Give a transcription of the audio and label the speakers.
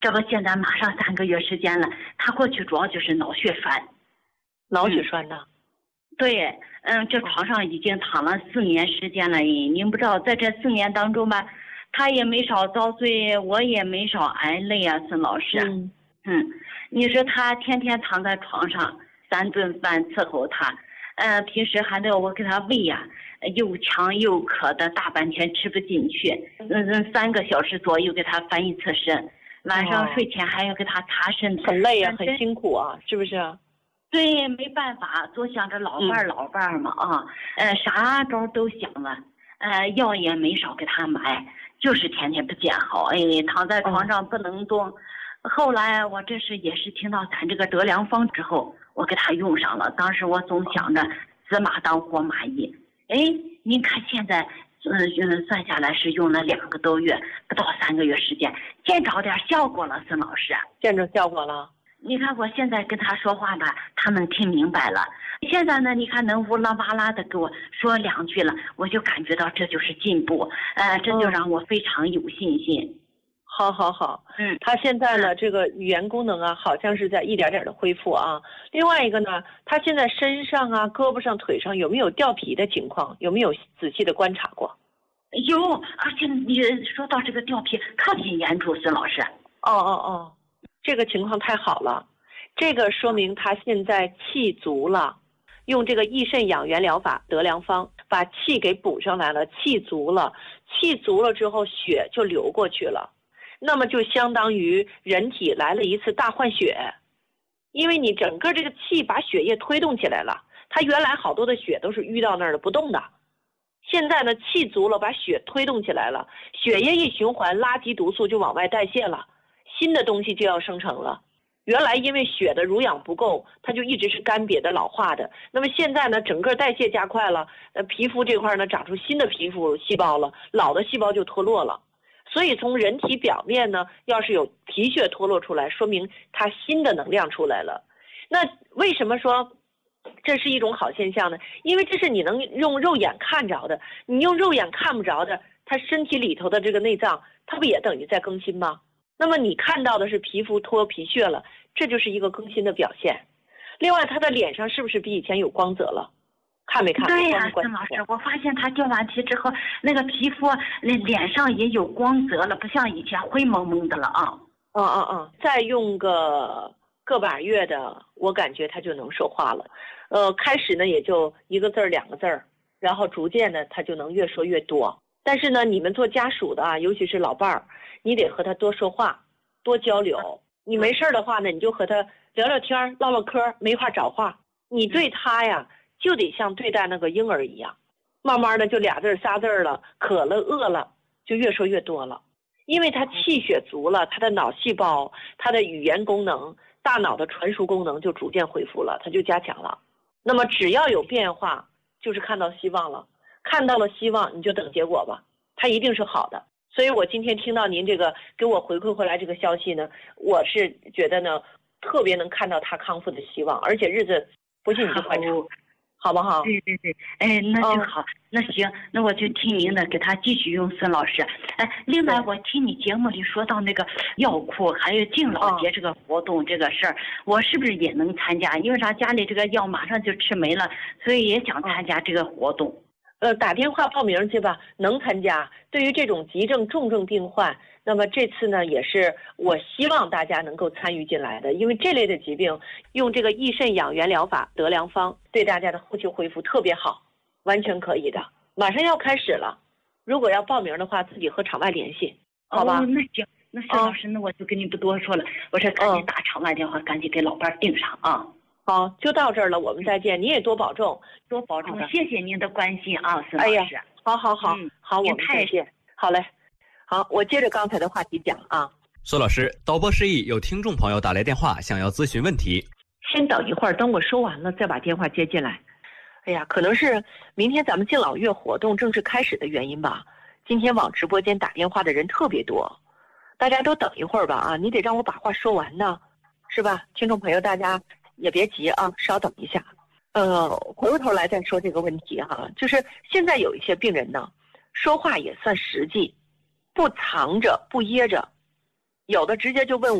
Speaker 1: 这个现在马上3个月时间了，他过去主要就是脑血栓。
Speaker 2: 脑血栓呢？
Speaker 1: 对，这床上已经躺了4年时间了。您不知道，在这4年当中吧，他也没少遭罪，我也没少挨累啊，孙老师。你说他天天躺在床上，3顿饭伺候他，平时还得我给他喂呀，又呛又渴的，大半天吃不进去，3个小时左右给他翻1次身，晚上睡前还要给他擦身，
Speaker 2: 很累啊，很辛苦啊，是不是？
Speaker 1: 对，没办法，总想着老伴儿嘛啊，啥招都想了，药也没少给他买，就是天天不见好，躺在床上不能动。后来我这是也是听到咱这个德良方之后，我给他用上了。当时我总想着死马当活马医，您看现在，算下来是用了2个多月，不到3个月时间，见着点效果了，孙老师。
Speaker 2: 见着效果了。
Speaker 1: 你看我现在跟他说话吧，他能听明白了。现在呢，你看能乌拉巴拉的给我说2句了，我就感觉到这就是进步，这就让我非常有信心。
Speaker 2: 好，他现在呢，这个语言功能啊，好像是在一点点的恢复啊。另外一个呢，他现在身上啊、胳膊上、腿上有没有掉皮的情况？有没有仔细的观察过？
Speaker 1: 有，而且你说到这个掉皮特别严重，孙老师。
Speaker 2: 这个情况太好了，这个说明他现在气足了，用这个益肾养元疗法德良方把气给补上来了，气足了之后血就流过去了，那么就相当于人体来了一次大换血，因为你整个这个气把血液推动起来了，它原来好多的血都是淤到那儿的不动的，现在呢气足了，把血推动起来了，血液一循环，垃圾毒素就往外代谢了，新的东西就要生成了。原来因为血的濡养不够，它就一直是干瘪的老化的，那么现在呢整个代谢加快了，皮肤这块呢长出新的皮肤细胞了，老的细胞就脱落了。所以从人体表面呢，要是有皮屑脱落出来，说明它新的能量出来了。那为什么说这是一种好现象呢？因为这是你能用肉眼看着的，你用肉眼看不着的，它身体里头的这个内脏，它不也等于在更新吗？那么你看到的是皮肤脱皮屑了，这就是一个更新的表现。另外他的脸上是不是比以前有光泽了？看没看？
Speaker 1: 对呀，孙老师，我发现他掉完皮之后，那个皮肤脸上也有光泽了，不像以前灰蒙蒙的了啊。
Speaker 2: 再用个把月的，我感觉他就能说话了。开始呢也就1个字儿2个字儿，然后逐渐的他就能越说越多。但是呢，你们做家属的啊，尤其是老伴儿，你得和他多说话，多交流。你没事的话呢，你就和他聊聊天、唠唠嗑，没话找话。你对他呀，就得像对待那个婴儿一样，慢慢的就2字3字了，渴了饿了，就越说越多了。因为他气血足了，他的脑细胞、他的语言功能、大脑的传输功能就逐渐恢复了，他就加强了。那么只要有变化，就是看到希望了。看到了希望，你就等结果吧，它一定是好的。所以我今天听到您这个给我回馈回来这个消息呢，我是觉得呢，特别能看到他康复的希望，而且日子不信你就观察，好不好？
Speaker 1: 对，那就好。那行，那我就听您的，给他继续用，孙老师。另外我听你节目里说到那个药库还有敬老节这个活动这个事儿，我是不是也能参加？因为啥家里这个药马上就吃没了，所以也想参加这个活动。
Speaker 2: 打电话报名去吧，能参加。对于这种急症重症病患，那么这次呢也是我希望大家能够参与进来的，因为这类的疾病用这个益肾养元疗法德良方对大家的后期恢复特别好，完全可以的。马上要开始了，如果要报名的话，自己和场外联系，好吧？
Speaker 1: 那行，那孙老师，那我就跟你不多说了，我这赶紧打场外电话，赶紧给老伴订上啊。
Speaker 2: 好，就到这儿了，我们再见。你也多保重，
Speaker 1: 多保重。谢谢您的关心啊，孙老师。
Speaker 2: 哎呀，好，我们再见。好嘞，好，我接着刚才的话题讲啊。
Speaker 3: 孙老师，导播示意有听众朋友打来电话，想要咨询问题。
Speaker 2: 先等一会儿，等我说完了再把电话接进来。哎呀，可能是明天咱们敬老月活动正式开始的原因吧。今天往直播间打电话的人特别多，大家都等一会儿吧啊，你得让我把话说完呢，是吧？听众朋友，大家也别急啊，稍等一下。回过头来再说这个问题哈，就是现在有一些病人呢，说话也算实际，不藏着不掖着， 有的直接就问